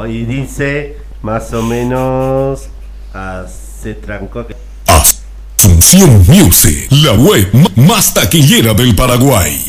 y dice más o menos se trancó. Asunción Music, la web más taquillera del Paraguay.